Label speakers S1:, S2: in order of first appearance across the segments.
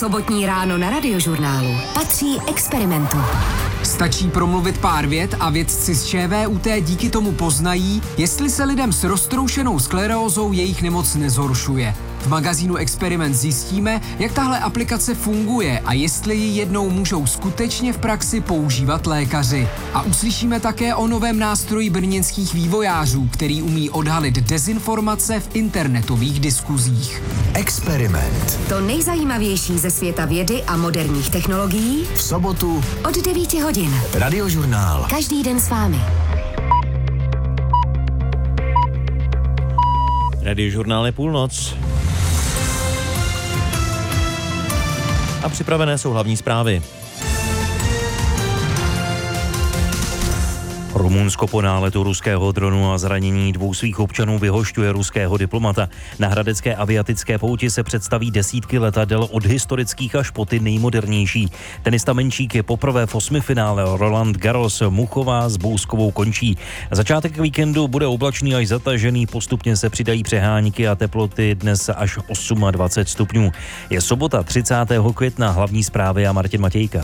S1: Sobotní ráno na Radiožurnálu patří Experimentu.
S2: Stačí promluvit pár vět a vědci z ČVUT díky tomu poznají, jestli se lidem s roztroušenou sklerózou jejich nemoc nezhoršuje. V magazínu Experiment zjistíme, jak tahle aplikace funguje a jestli ji jednou můžou skutečně v praxi používat lékaři. A uslyšíme také o novém nástroji brněnských vývojářů, který umí odhalit dezinformace v internetových diskuzích.
S3: Experiment.
S1: To nejzajímavější ze světa vědy a moderních technologií
S3: V sobotu
S1: od 9 hodin.
S3: Radiožurnál.
S1: Každý den s vámi.
S4: Radiožurnál je půlnoc. A připravené jsou hlavní zprávy. Rumunsko po náletu ruského dronu a zranění 2 svých občanů vyhošťuje ruského diplomata. Na hradecké aviatické pouti se představí desítky letadel od historických až po ty nejmodernější. Tenista Menčík je poprvé v 8. finále Roland Garros. Muchová s Bouskovou končí. Začátek víkendu bude oblačný až zatažený, postupně se přidají přehánky a teploty dnes až 28 stupňů. Je sobota 30. května, hlavní zprávy a Martin Matějka.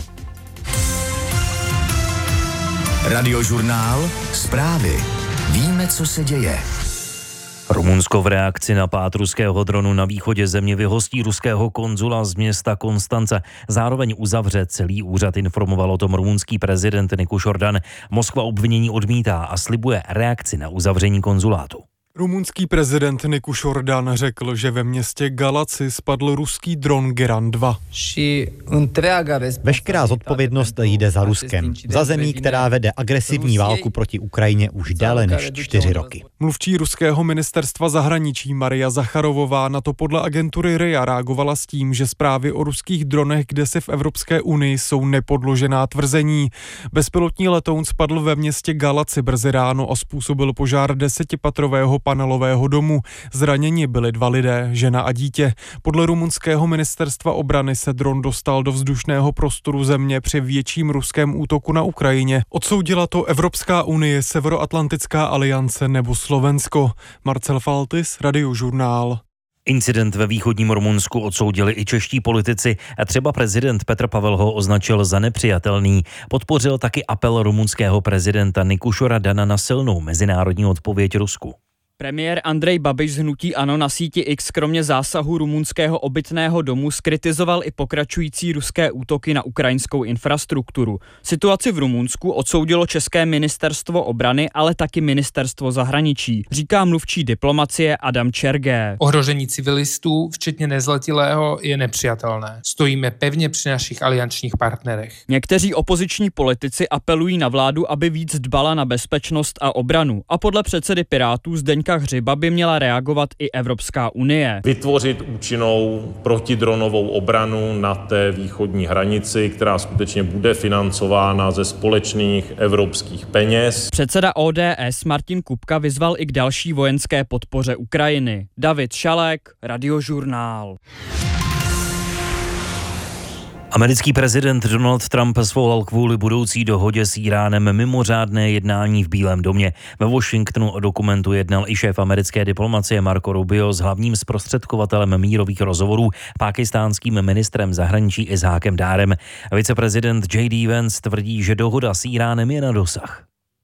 S3: Radiožurnál. Zprávy. Víme, co se děje.
S4: Rumunsko v reakci na pád ruského dronu na východě země vyhostí ruského konzula z města Konstance. Zároveň uzavře celý úřad, informoval o tom rumunský prezident Nicuș Ordan. Moskva obvinění odmítá a slibuje reakci na uzavření konzulátu.
S5: Rumunský prezident Nicuș Ordan řekl, že ve městě Galați spadl ruský dron Geran 2.
S6: Veškerá zodpovědnost jde za Ruskem, za zemí, která vede agresivní válku proti Ukrajině už déle než 4 roky.
S5: Mluvčí ruského ministerstva zahraničí Maria Zacharovová na to podle agentury RIA reagovala s tím, že zprávy o ruských dronech kdesi v Evropské unii jsou nepodložená tvrzení. Bezpilotní letoun spadl ve městě Galați brzy ráno a způsobil požár 10patrového panelového domu. Zraněni byli 2 lidé, žena a dítě. Podle rumunského ministerstva obrany se dron dostal do vzdušného prostoru země při větším ruském útoku na Ukrajině. Odsoudila to Evropská unie, Severoatlantická aliance nebo Slovensko. Marcel Faltis, Radiožurnál.
S4: Incident ve východním Rumunsku odsoudili i čeští politici a třeba prezident Petr Pavel ho označil za nepřijatelný. Podpořil taky apel rumunského prezidenta Nicușa Ordana na silnou mezinárodní odpověď Rusku.
S7: Premiér Andrej Babiš z hnutí ANO na síti X kromě zásahu rumunského obytného domu zkritizoval i pokračující ruské útoky na ukrajinskou infrastrukturu. Situaci v Rumunsku odsoudilo České ministerstvo obrany, ale taky ministerstvo zahraničí, říká mluvčí diplomacie Adam Čergé.
S8: Ohrožení civilistů, včetně nezletilého, je nepřijatelné. Stojíme pevně při našich aliančních partnerech.
S7: Někteří opoziční politici apelují na vládu, aby víc dbala na bezpečnost a obranu. A podle předsedy Pirátů Zdeňka Hřiba by měla reagovat i Evropská unie.
S9: Vytvořit účinnou protidronovou obranu na té východní hranici, která skutečně bude financována ze společných evropských peněz.
S7: Předseda ODS Martin Kupka vyzval i k další vojenské podpoře Ukrajiny. David Šalek, Radiožurnál.
S4: Americký prezident Donald Trump svolal kvůli budoucí dohodě s Iránem mimořádné jednání v Bílém domě. Ve Washingtonu o dokumentu jednal i šéf americké diplomacie Marco Rubio s hlavním zprostředkovatelem mírových rozhovorů, pákistánským ministrem zahraničí Ishákem Dárem. Viceprezident J.D. Vance tvrdí, že dohoda s Iránem je na dosah.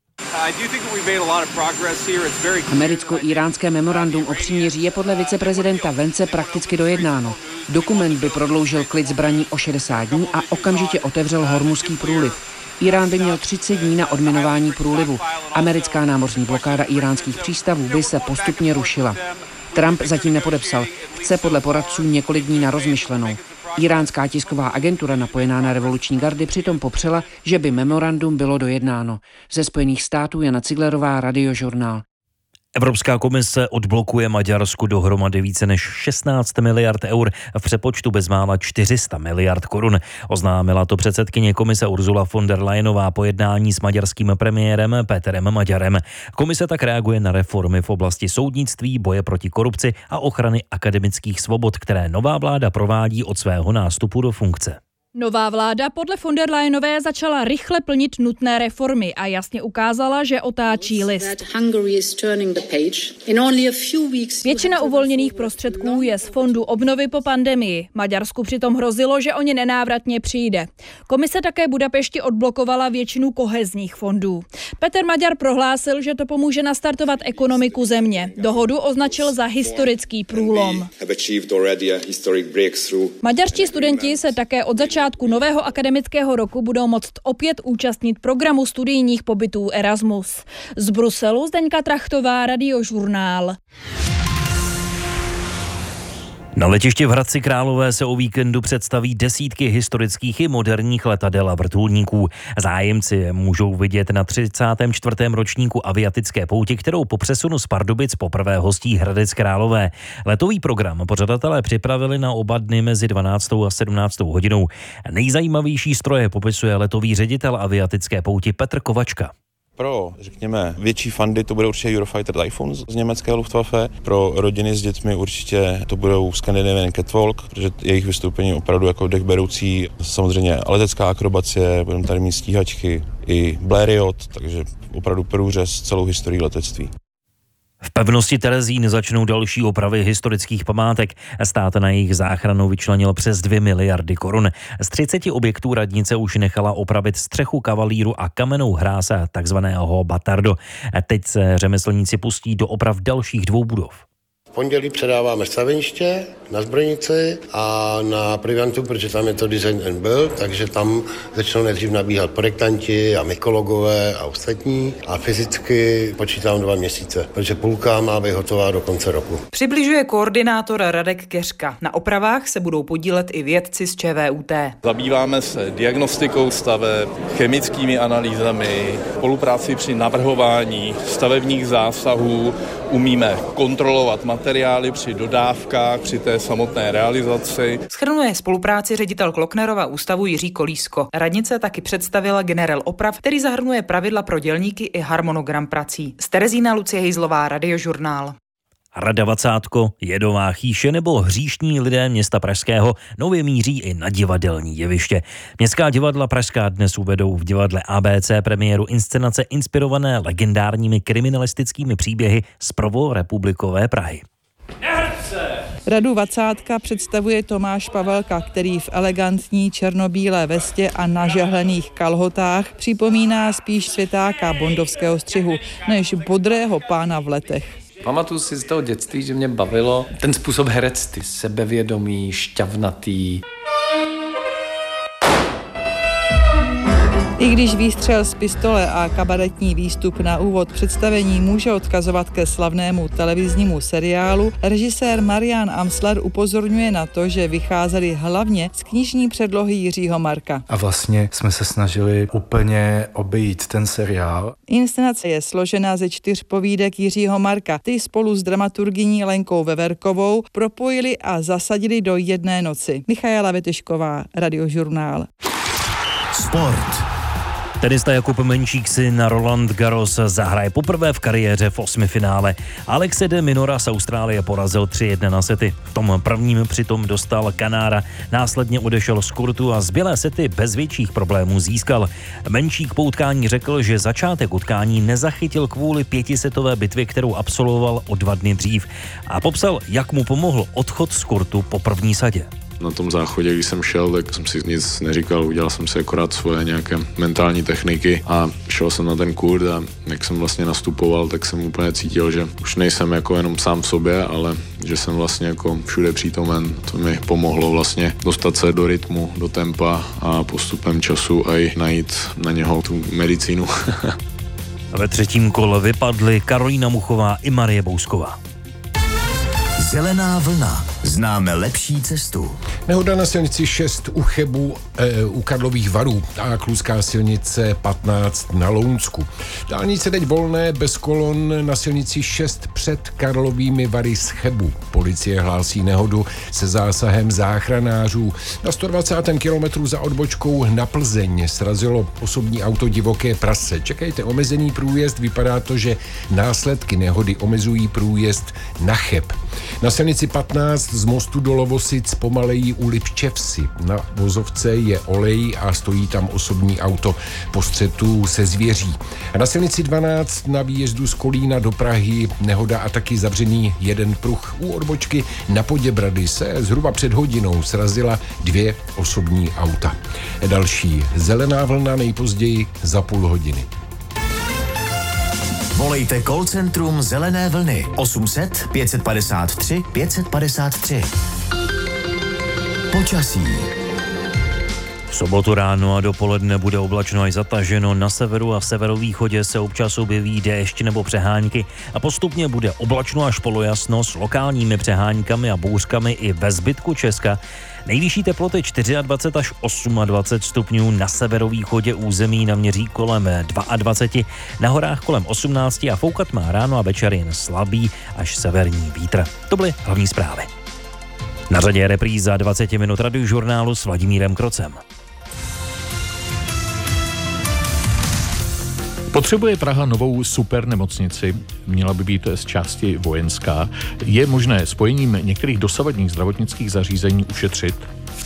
S10: Americko-íránské memorandum o příměří je podle viceprezidenta Vance prakticky dojednáno. Dokument by prodloužil klid zbraní o 60 dní a okamžitě otevřel Hormuzský průliv. Irán by měl 30 dní na odminování průlivu. Americká námořní blokáda íránských přístavů by se postupně rušila. Trump zatím nepodepsal. Chce podle poradců několik dní na rozmyšlenou. Iránská tisková agentura napojená na revoluční gardy přitom popřela, že by memorandum bylo dojednáno. Ze Spojených států Jana Ciglerová, Radiožurnál.
S4: Evropská komise odblokuje Maďarsku dohromady více než 16 miliard eur, v přepočtu bezmála 400 miliard korun. Oznámila to předsedkyně komise Ursula von der Leyenová po jednání s maďarským premiérem Peterem Maďarem. Komise tak reaguje na reformy v oblasti soudnictví, boje proti korupci a ochrany akademických svobod, které nová vláda provádí od svého nástupu do funkce.
S11: Nová vláda podle von der Leyenové začala rychle plnit nutné reformy a jasně ukázala, že otáčí list. Většina uvolněných prostředků je z fondu obnovy po pandemii. Maďarsku přitom hrozilo, že o ně nenávratně přijde. Komise také Budapešti odblokovala většinu kohezních fondů. Petr Maďar prohlásil, že to pomůže nastartovat ekonomiku země. Dohodu označil za historický průlom. Maďarští studenti se také od začátku nového akademického roku budou moct opět účastnit programu studijních pobytů Erasmus. Z Bruselu Zdeňka Trachtová, Radiožurnál.
S4: Na letišti v Hradci Králové se o víkendu představí desítky historických i moderních letadel a vrtulníků. Zájemci je můžou vidět na 34. ročníku aviatické pouti, kterou po přesunu z Pardubic poprvé hostí Hradec Králové. Letový program pořadatelé připravili na oba dny mezi 12. a 17. hodinou. Nejzajímavější stroje popisuje letový ředitel aviatické pouti Petr Kovačka.
S12: Pro, řekněme, větší fandy to bude určitě Eurofighter Typhoon z německé Luftwaffe. Pro rodiny s dětmi určitě to budou Scandinavian Catwalk, protože jejich vystoupení je opravdu jako dechberoucí. Samozřejmě letecká akrobacie, budeme tady mít stíhačky i Blériot, takže opravdu průřez celou historii letectví.
S4: V pevnosti Terezín začnou další opravy historických památek. Stát na jejich záchranu vyčlenil přes 2 miliardy korun. Z 30 objektů radnice už nechala opravit střechu kavalíru a kamennou hráz takzvaného Batardo. Teď se řemeslníci pustí do oprav dalších 2 budov.
S13: V pondělí předáváme staveniště na zbrojnici a na Privantu, protože tam je to design and build, takže tam začnou nejdřív nabíhat projektanti a mykologové a ostatní a fyzicky počítám 2 měsíce, protože půlka má být hotová do konce roku.
S14: Přibližuje koordinátor Radek Keřka. Na opravách se budou podílet i vědci z ČVUT.
S15: Zabýváme se diagnostikou staveb, chemickými analýzami, spolupráci při navrhování stavebních zásahů, umíme kontrolovat materiály při dodávkách, při té samotné realizaci.
S14: Shrnuje spolupráci ředitel Klocknerova ústavu Jiří Kolísko. Radnice taky představila generál oprav, který zahrnuje pravidla pro dělníky i harmonogram prací. Z Terezína Lucie Hejzlová, Radiožurnál.
S4: Rada Vacátko, Jedová chýše nebo hříšní lidé města Pražského nově míří i na divadelní jeviště. Městská divadla Pražská dnes uvedou v divadle ABC premiéru inscenace inspirované legendárními kriminalistickými příběhy z prvorepublikové Prahy.
S16: Radu Vacátka představuje Tomáš Pavelka, který v elegantní černobílé vestě a nažehlených kalhotách připomíná spíš světáka bondovského střihu, než bodrého pána v letech.
S17: Pamatuju si z toho dětství, že mě bavilo ten způsob herectví, sebevědomý, šťavnatý.
S16: I když výstřel z pistole a kabaretní výstup na úvod představení může odkazovat ke slavnému televiznímu seriálu, režisér Marian Amsler upozorňuje na to, že vycházeli hlavně z knižní předlohy Jiřího Marka.
S18: A vlastně jsme se snažili úplně obejít ten seriál.
S16: Inscenace je složena ze 4 povídek Jiřího Marka. Ty spolu s dramaturgyní Lenkou Veverkovou propojili a zasadili do jedné noci. Michaela Vetešková, Radiožurnál.
S3: Sport.
S4: Tenista Jakub Menčík si na Roland Garros zahraje poprvé v kariéře v 8. finále. Alexe de Minora z Austrálie porazil 3-1 na sety. V tom prvním přitom dostal Kanára, následně odešel z kurtu a zbylé sety bez větších problémů získal. Menčík po utkání řekl, že začátek utkání nezachytil kvůli 5setové bitvě, kterou absolvoval o 2 dny dřív, a popsal, jak mu pomohl odchod z kurtu po první sadě.
S19: Na tom záchodě, když jsem šel, tak jsem si nic neříkal, udělal jsem si akorát svoje nějaké mentální techniky a šel jsem na ten kurt a jak jsem vlastně nastupoval, tak jsem úplně cítil, že už nejsem jako jenom sám v sobě, ale že jsem vlastně jako všude přítomen. To mi pomohlo vlastně dostat se do rytmu, do tempa a postupem času i najít na něho tu medicínu.
S4: Ve 3. kole vypadly Karolína Muchová i Marie Bousková.
S3: Zelená vlna. Známe lepší cestu.
S20: Nehoda na silnici 6 u Chebu u Karlových Varů a Kluská silnice 15 na Lounsku. Dálnice teď volné, bez kolon na silnici 6 před Karlovými Vary z Chebu. Policie hlásí nehodu se zásahem záchranářů. Na 120. kilometru za odbočkou na Plzeň srazilo osobní auto divoké prase. Čekejte omezený průjezd, vypadá to, že následky nehody omezují průjezd na Cheb. Na silnici 15 z mostu do Lovosic pomalejí u Lipčevsi. Na vozovce je olej a stojí tam osobní auto po střetu se zvěří. A na silnici 12 na výjezdu z Kolína do Prahy nehoda a taky zavřený jeden pruh. U odbočky na Poděbrady se zhruba před hodinou srazila 2 osobní auta. Další zelená vlna nejpozději za půl hodiny.
S3: Volejte call centrum Zelené vlny 800 553 553. Počasí.
S4: V sobotu ráno a dopoledne bude oblačno až zataženo. Na severu a severovýchodě se občas objeví déšť nebo přehánky a postupně bude oblačno až polojasno s lokálními přeháňkami a bouřkami i ve zbytku Česka. Nejvyšší teploty 24 až 28 stupňů, na severovýchodě území naměří kolem 22, na horách kolem 18 a foukat má ráno a večer jen slabý až severní vítr. To byly hlavní zprávy. Na řadě je repríza 20 minut radiožurnálu s Vladimírem Krocem.
S21: Potřebuje Praha novou supernemocnici, měla by být z části vojenská. Je možné spojením některých dosavadních zdravotnických zařízení ušetřit?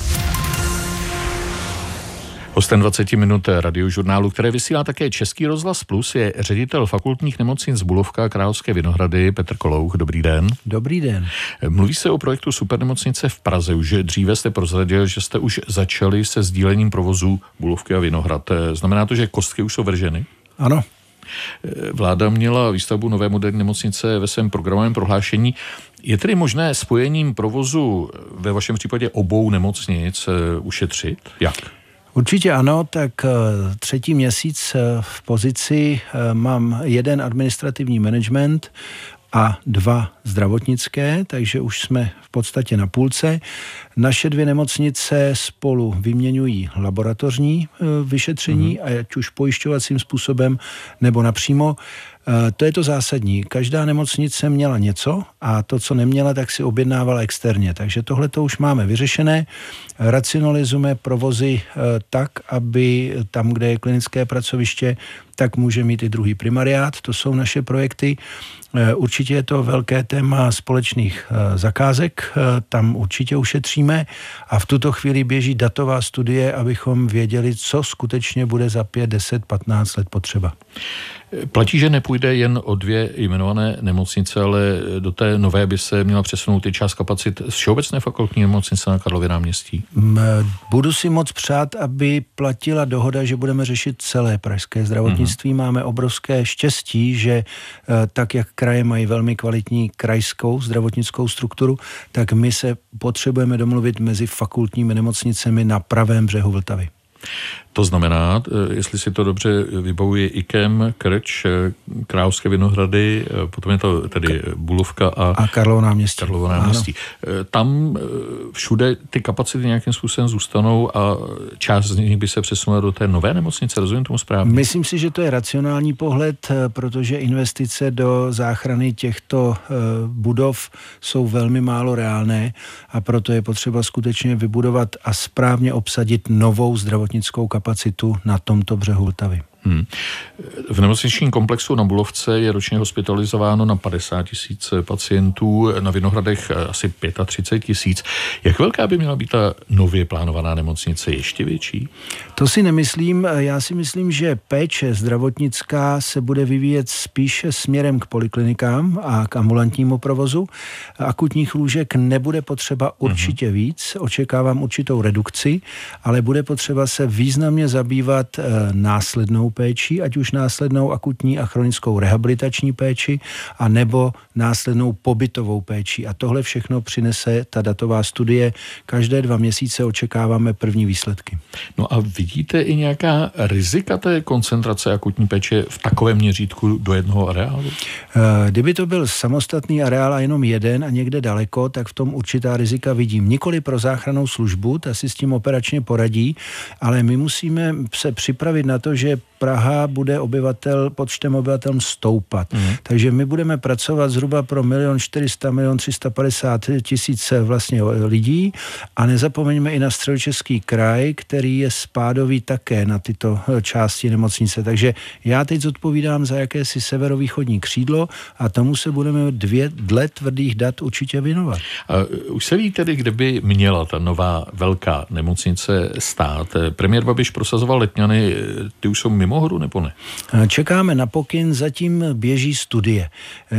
S21: Hostem 20 minut radiožurnálu, které vysílá také Český rozhlas Plus, je ředitel fakultních nemocnic Bulovka a Královské Vinohrady Petr Kolouch. Dobrý den.
S22: Dobrý den.
S21: Mluví se o projektu supernemocnice v Praze. Už dříve jste prozradil, že jste už začali se sdílením provozu Bulovky a Vinohrad. Znamená to, že kostky už jsou vrženy?
S22: Ano.
S21: Vláda měla výstavbu nové moderní nemocnice ve svém programovém prohlášení. Je tedy možné spojením provozu ve vašem případě obou nemocnic ušetřit? Jak?
S22: Určitě ano, tak 3. měsíc v pozici mám 1 administrativní management a 2 zdravotnické, takže už jsme v podstatě na půlce. Naše 2 nemocnice spolu vyměňují laboratorní vyšetření, ať už pojišťovacím způsobem nebo napřímo. To je to zásadní. Každá nemocnice měla něco a to, co neměla, tak si objednávala externě. Takže tohle to už máme vyřešené. Racionalizujeme provozy tak, aby tam, kde je klinické pracoviště, tak může mít i druhý primariát. To jsou naše projekty. Určitě je to velké téma společných zakázek. Tam určitě ušetříme a v tuto chvíli běží datová studie, abychom věděli, co skutečně bude za 5, 10, 15 let potřeba.
S21: Platí, že nepůjde jen o 2 jmenované nemocnice, ale do té nové by se měla přesunout i část kapacit z Všeobecné fakultní nemocnice na Karlově náměstí.
S22: Budu si moc přát, aby platila dohoda, že budeme řešit celé pražské zdravotnictví. Máme obrovské štěstí, že tak, jak kraje mají velmi kvalitní krajskou zdravotnickou strukturu, tak my se potřebujeme domluvit mezi fakultními nemocnicemi na pravém břehu Vltavy.
S21: To znamená, jestli si to dobře vybavuji, IKEM, Krč, Královské Vinohrady, potom je to tedy Bulovka a
S22: Karlovo náměstí.
S21: Tam všude ty kapacity nějakým způsobem zůstanou a část z nich by se přesunula do té nové nemocnice, rozumím tomu správně?
S22: Myslím si, že to je racionální pohled, protože investice do záchrany těchto budov jsou velmi málo reálné a proto je potřeba skutečně vybudovat a správně obsadit novou zdravotnickou kapacitu na tomto břehu Vltavy.
S21: V nemocničním komplexu na Bulovce je ročně hospitalizováno na 50 000 pacientů, na Vinohradech asi 35 000. Jak velká by měla být ta nově plánovaná nemocnice? Ještě větší?
S22: To si nemyslím. Já si myslím, že péče zdravotnická se bude vyvíjet spíše směrem k poliklinikám a k ambulantnímu provozu. Akutních lůžek nebude potřeba určitě víc. Očekávám určitou redukci, ale bude potřeba se významně zabývat následnou péči, ať už následnou akutní a chronickou rehabilitační péči, a nebo následnou pobytovou péči. A tohle všechno přinese ta datová studie. Každé 2 měsíce očekáváme první výsledky.
S21: No a vidíte i nějaká rizika té koncentrace akutní péče v takovém měřítku do jednoho areálu?
S22: Kdyby to byl samostatný areál a jenom jeden a někde daleko, tak v tom určitá rizika vidím. Nikoli pro záchrannou službu, ta si s tím operačně poradí, ale my musíme se připravit na to, že Praha bude počtem obyvatel stoupat. Takže my budeme pracovat zhruba pro 1 400 000, 350 000 vlastně lidí a nezapomeňme i na Středočeský kraj, který je spádový také na tyto části nemocnice. Takže já teď zodpovídám za jakési severovýchodní křídlo a tomu se budeme dle tvrdých dat určitě věnovat.
S21: Už se ví tedy, kde by měla ta nová velká nemocnice stát. Premiér Babiš prosazoval Letňany, ty už jsou mimo hodu nebo ne?
S22: Čekáme na pokyn, zatím běží studie.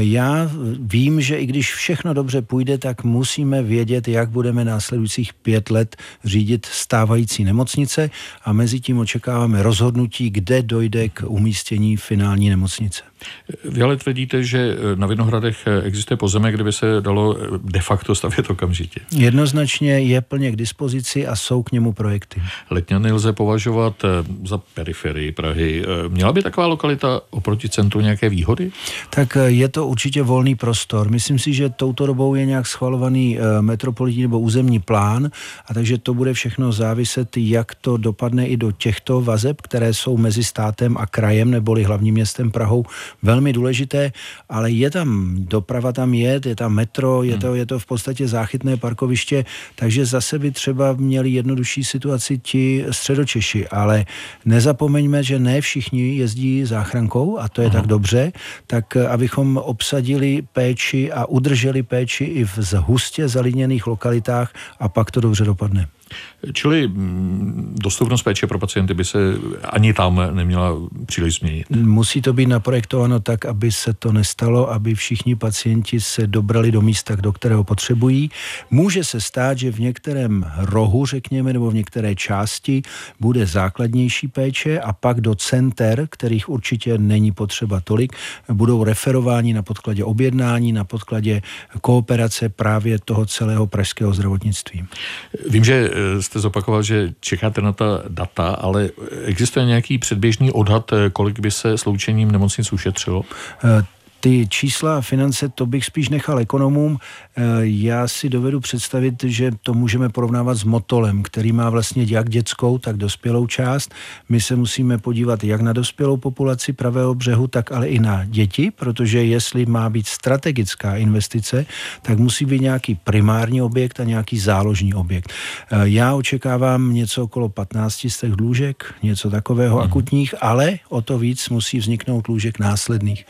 S22: Já vím, že i když všechno dobře půjde, tak musíme vědět, jak budeme následujících 5 let řídit stávající nemocnice a mezi tím očekáváme rozhodnutí, kde dojde k umístění finální nemocnice.
S21: Vy ale tvrdíte, že na Vinohradech existuje pozemek, kde by se dalo de facto stavět okamžitě.
S22: Jednoznačně je plně k dispozici a jsou k němu projekty.
S21: Letňany lze považovat za periferii Prahy. Měla by taková lokalita oproti centru nějaké výhody?
S22: Tak je to určitě volný prostor. Myslím si, že touto dobou je nějak schvalovaný metropolitní nebo územní plán a takže to bude všechno záviset, jak to dopadne i do těchto vazeb, které jsou mezi státem a krajem neboli hlavním městem Prahou velmi důležité, ale je tam doprava, je tam metro, je to v podstatě záchytné parkoviště, takže zase by třeba měli jednodušší situaci ti Středočeši, ale nezapomeňme, že ne všichni jezdí záchrankou a to je tak dobře, tak abychom obsadili péči a udrželi péči i v hustě zalidněných lokalitách a pak to dobře dopadne.
S21: Čili dostupnost péče pro pacienty by se ani tam neměla příliš změnit.
S22: Musí to být naprojektováno tak, aby se to nestalo, aby všichni pacienti se dobrali do místa, do kterého potřebují. Může se stát, že v některém rohu, řekněme, nebo v některé části bude základnější péče a pak do center, kterých určitě není potřeba tolik, budou referováni na podkladě objednání, na podkladě kooperace právě toho celého pražského zdravotnictví.
S21: Vím, že jste zopakoval, že čekáte na ta data, ale existuje nějaký předběžný odhad, kolik by se sloučením nemocnic ušetřilo?
S22: Ty čísla a finance, to bych spíš nechal ekonomům. Já si dovedu představit, že to můžeme porovnávat s Motolem, který má vlastně jak dětskou, tak dospělou část. My se musíme podívat jak na dospělou populaci Pravého břehu, tak ale i na děti, protože jestli má být strategická investice, tak musí být nějaký primární objekt a nějaký záložní objekt. Já očekávám něco okolo 1500 lůžek, něco takového akutních, ale o to víc musí vzniknout lůžek následných.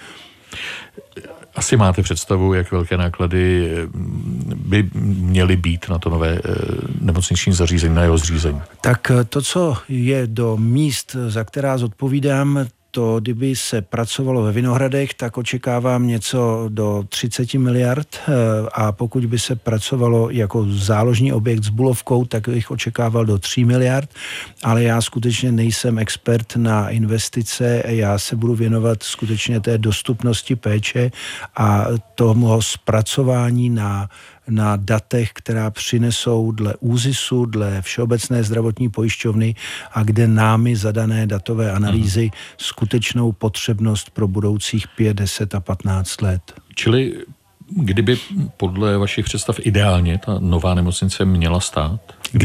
S21: Asi máte představu, jak velké náklady by měly být na to nové nemocniční zařízení, na jeho zřízení?
S22: Tak to, co je do míst, za která zodpovídám, to, kdyby se pracovalo ve Vinohradech, tak očekávám něco do 30 miliard a pokud by se pracovalo jako záložní objekt s Bulovkou, tak bych očekával do 3 miliard, ale já skutečně nejsem expert na investice, já se budu věnovat skutečně té dostupnosti péče a tomu zpracování na datech, která přinesou dle ÚZISu, dle Všeobecné zdravotní pojišťovny a kde námi zadané datové analýzy skutečnou potřebnost pro budoucích 5, 10 a 15 let.
S21: Čili kdyby podle vašich představ ideálně ta nová nemocnice měla stát?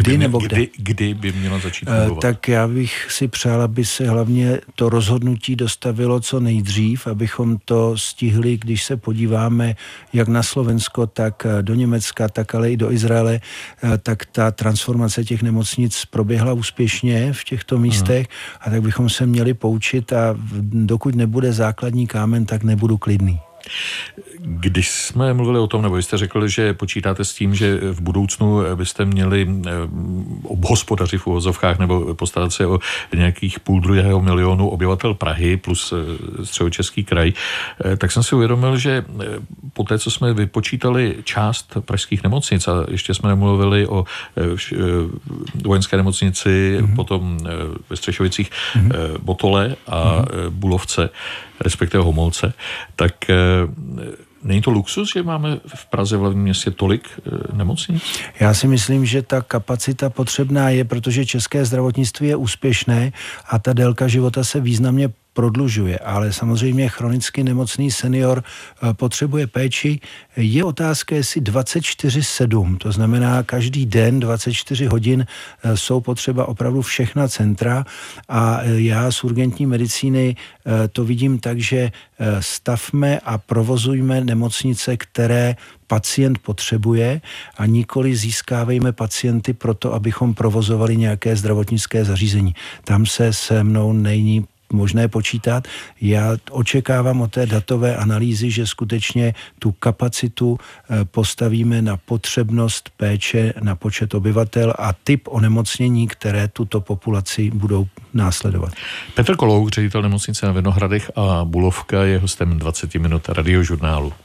S21: Kdy by měla začít fungovat?
S22: Tak já bych si přál, aby se hlavně to rozhodnutí dostavilo co nejdřív, abychom to stihli, když se podíváme jak na Slovensko, tak do Německa, tak ale i do Izraele, tak ta transformace těch nemocnic proběhla úspěšně v těchto místech a tak bychom se měli poučit a dokud nebude základní kámen, tak nebudu klidný.
S21: Když jsme mluvili o tom, nebo jste řekli, že počítáte s tím, že v budoucnu byste měli obhospodařit v uvozovkách nebo postarat se o nějakých 500 000 obyvatel Prahy plus Středočeský kraj, tak jsem si uvědomil, že po té, co jsme vypočítali část pražských nemocnic a ještě jsme nemluvili o vojenské nemocnici, potom ve Střešovicích Motole a Bulovce, respektive Homolce, tak není to luxus, že máme v Praze v hlavním městě tolik nemocnic?
S22: Já si myslím, že ta kapacita potřebná je, protože české zdravotnictví je úspěšné a ta délka života se významně prodlužuje, ale samozřejmě chronicky nemocný senior potřebuje péči. Je otázka, jestli 24/7, to znamená každý den 24 hodin jsou potřeba opravdu všechna centra a já z urgentní medicíny to vidím tak, že stavme a provozujme nemocnice, které pacient potřebuje a nikoli získávejme pacienty proto, abychom provozovali nějaké zdravotnické zařízení. Tam se mnou není možné počítat. Já očekávám od té datové analýzy, že skutečně tu kapacitu postavíme na potřebnost péče na počet obyvatel a typ onemocnění, které tuto populaci budou následovat.
S21: Petr Kolouk, ředitel nemocnice na Vinohradech a Bulovka, je hostem 20 minut Radiožurnálu.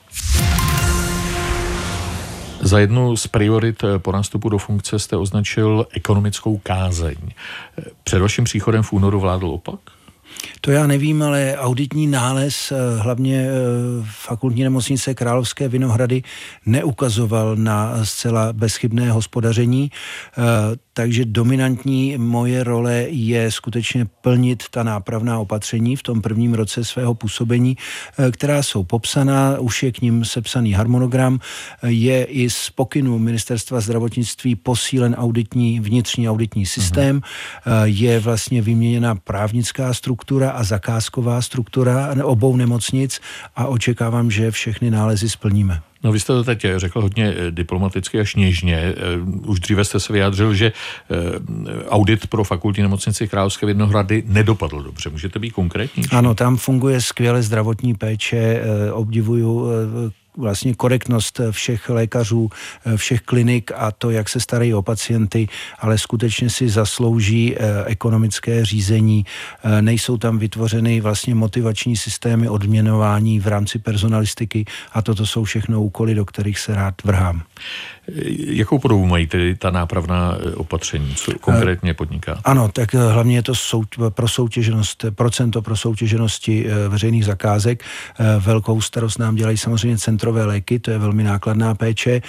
S21: Za jednu z priorit po nástupu do funkce jste označil ekonomickou kázeň. Před vaším příchodem v únoru vládl opak?
S22: To já nevím, ale auditní nález hlavně Fakultní nemocnice Královské Vinohrady neukazoval na zcela bezchybné hospodaření, takže dominantní moje role je skutečně plnit ta nápravná opatření v tom prvním roce svého působení, která jsou popsaná, už je k nim sepsaný harmonogram, je i z pokynu Ministerstva zdravotnictví posílen vnitřní auditní systém, je vlastně vyměněna právnická struktura a zakázková struktura obou nemocnic a očekávám, že všechny nálezy splníme.
S21: No, vy jste to teď řekl hodně diplomaticky až něžně. Už dříve jste se vyjádřil, že audit pro Fakultní nemocnici Královské Vinohrady nedopadl dobře. Můžete být konkrétnější?
S22: Ano, tam funguje skvěle zdravotní péče, obdivuju vlastně korektnost všech lékařů, všech klinik a to, jak se starají o pacienty, ale skutečně si zaslouží ekonomické řízení. Nejsou tam vytvořeny vlastně motivační systémy odměňování v rámci personalistiky a toto jsou všechno úkoly, do kterých se rád vrhám.
S21: Jakou podobu mají tedy ta nápravná opatření? Co konkrétně podniká?
S22: Ano, tak hlavně je to procento pro soutěženosti veřejných zakázek. Velkou starost nám dělají samozřejmě centrové léky, to je velmi nákladná péče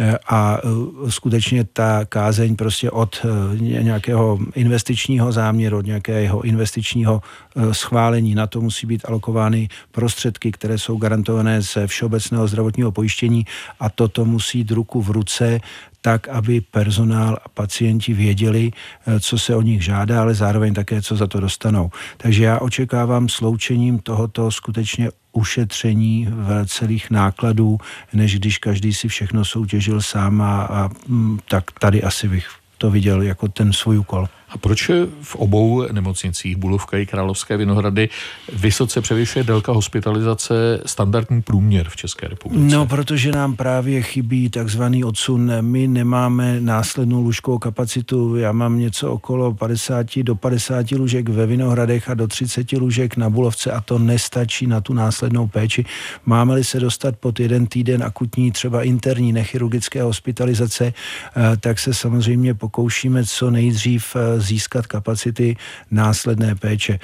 S22: a skutečně ta kázeň prostě od nějakého investičního záměru, od nějakého investičního schválení na to musí být alokovány prostředky, které jsou garantované ze všeobecného zdravotního pojištění a toto musí jít ruku v ruce tak, aby personál a pacienti věděli, co se o nich žádá, ale zároveň také, co za to dostanou. Takže já očekávám sloučením tohoto skutečně ušetření v celých nákladů, než když každý si všechno soutěžil sám a tak tady asi bych to viděl jako ten svůj úkol.
S21: A proč v obou nemocnicích Bulovka i Královské Vinohrady vysoce převyšuje délka hospitalizace standardní průměr v České republice?
S22: No, protože nám právě chybí takzvaný odsun. My nemáme následnou lůžkovou kapacitu. Já mám něco okolo 50 do 50 lůžek ve Vinohradech a do 30 lůžek na Bulovce a to nestačí na tu následnou péči. Máme-li se dostat pod jeden týden akutní, třeba interní nechirurgické hospitalizace, tak se samozřejmě pokoušíme co nejdřív získat kapacity následné péče.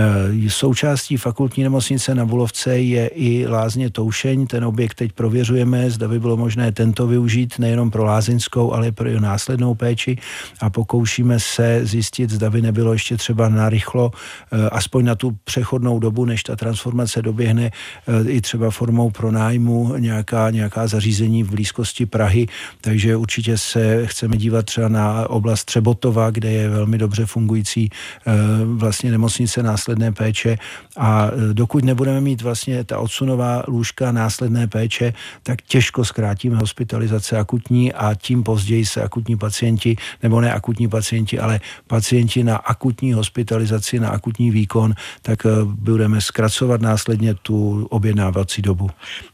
S22: Součástí Fakultní nemocnice na Bulovce je i lázně Toušeň. Ten objekt teď prověřujeme, zda by bylo možné tento využít nejenom pro lázeňskou, ale pro následnou péči a pokoušíme se zjistit, zda by nebylo ještě třeba narychlo, aspoň na tu přechodnou dobu, než ta transformace doběhne, i třeba formou pronájmu nějaká zařízení v blízkosti Prahy. Takže určitě se chceme dívat třeba na oblast Třebotova, kde je velmi dobře fungující vlastně nemocnice následné péče a dokud nebudeme mít vlastně ta odsunová lůžka následné péče, tak těžko zkrátíme hospitalizace akutní a tím později se akutní pacienti, nebo ne akutní pacienti, ale pacienti na akutní hospitalizaci, na akutní výkon, tak budeme zkracovat následně tu objednávací dobu.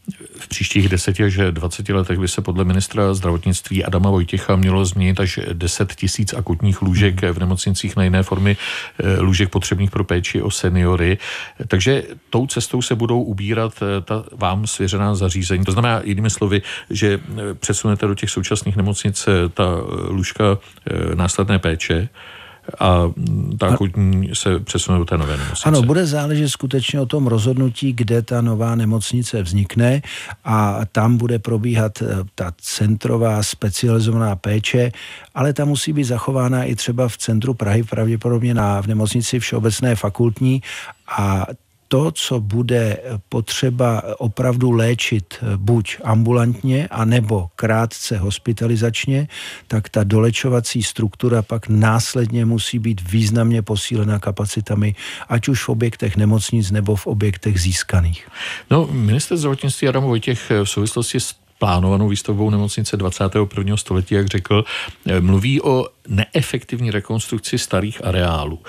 S21: V příštích 10 až 20 letech by se podle ministra zdravotnictví Adama Vojtěcha mělo změnit až 10 000 akutních lůžek v nemocnicích na jiné formy lůžek potřebných pro péči o seniory. Takže tou cestou se budou ubírat ta vám svěřená zařízení. To znamená jinými slovy, že přesunete do těch současných nemocnic ta lůžka následné péče a ta akutní se přesune do té nové nemocnice.
S22: Ano, bude záležet skutečně o tom rozhodnutí, kde ta nová nemocnice vznikne a tam bude probíhat ta centrová specializovaná péče, ale ta musí být zachována i třeba v centru Prahy, pravděpodobně v nemocnici Všeobecné fakultní, a to, co bude potřeba opravdu léčit buď ambulantně, anebo krátce hospitalizačně, tak ta dolečovací struktura pak následně musí být významně posílena kapacitami, ať už v objektech nemocnic nebo v objektech získaných.
S21: No, ministr zdravotnictví Adam Vojtěch v souvislosti s plánovanou výstavbou nemocnice 21. století, jak řekl, mluví o neefektivní rekonstrukci starých areálů.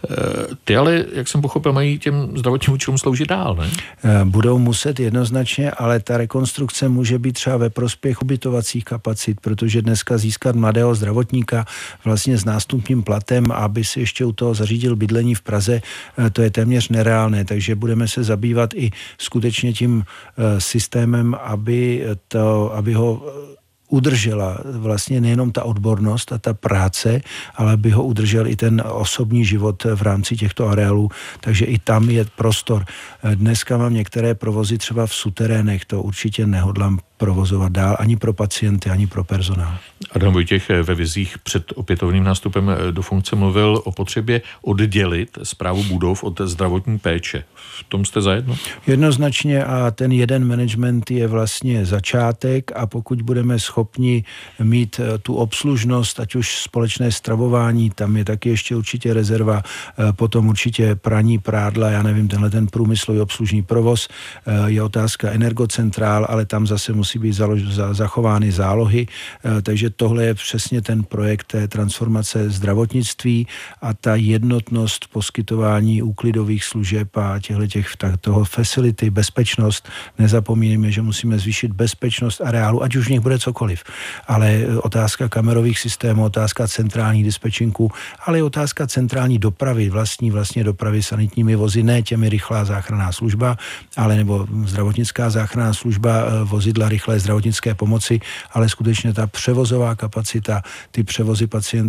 S21: Ty ale, jak jsem pochopil, mají těm zdravotním účelům sloužit dál, ne?
S22: Budou muset jednoznačně, ale ta rekonstrukce může být třeba ve prospěch ubytovacích kapacit, protože dneska získat mladého zdravotníka vlastně s nástupním platem, aby si ještě u toho zařídil bydlení v Praze, to je téměř nereálné, takže budeme se zabývat i skutečně tím systémem, aby ho udržela vlastně nejenom ta odbornost a ta práce, ale aby ho udržel i ten osobní život v rámci těchto areálů, takže i tam je prostor. Dneska mám některé provozy třeba v suterénech, to určitě nehodlám provozovat dál ani pro pacienty, ani pro personál.
S21: Adam Vojtěch ve vizích před opětovným nástupem do funkce mluvil o potřebě oddělit správu budov od zdravotní péče. V tom jste zajedno?
S22: Jednoznačně, a ten jeden management je vlastně začátek, a pokud budeme schopni mít tu obslužnost, ať už společné stravování, tam je taky ještě určitě rezerva, potom určitě praní, prádla, já nevím, tenhle ten průmyslový obslužný provoz, je otázka energocentrál, ale tam zase musí být zachovány zálohy, takže tohle je přesně ten projekt té transformace zdravotnictví a ta jednotnost poskytování úklidových služeb a toho facility, bezpečnost. Nezapomínáme, že musíme zvýšit bezpečnost areálu, ať už v nich bude cokoliv. Ale otázka kamerových systémů, otázka centrální dispečinku, ale i otázka centrální dopravy, vlastně dopravy sanitními vozy, ne těmi rychlá záchranná služba, ale nebo zdravotnická záchranná služba, vozidla rychlé zdravotnické pomoci, ale skutečně ta převozová kapacita, ty převozy pacientů